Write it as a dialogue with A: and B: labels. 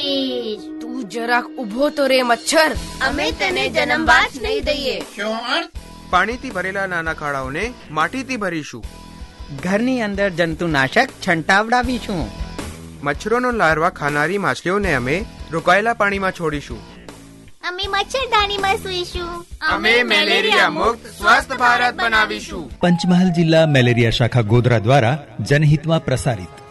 A: નાખીશ.
B: તું જરાક ઊભો તો રે મચ્છર.
A: અમે તને જન્મવાસ નહીં દઈએ.
C: શું અર્થ?
D: પાણીથી ભરેલા નાના ખાડાઓને માટીથી ભરીશું.
E: ઘરની અંદર જંતુનાશક છંટાવડાવીશું.
D: મચ્છરોનો લાર્વા ખાનારી માછલીઓને અમે રોકાયેલા પાણીમાં છોડીશું.
A: અમે મચ્છરદાનીમાં સૂઈશું.
D: અમે મેલેરિયા મુક્ત સ્વસ્થ ભારત બનાવીશું.
F: પંચમહાલ જિલ્લા મેલેરિયા શાખા ગોધરા દ્વારા જનહિતમાં પ્રસારિત.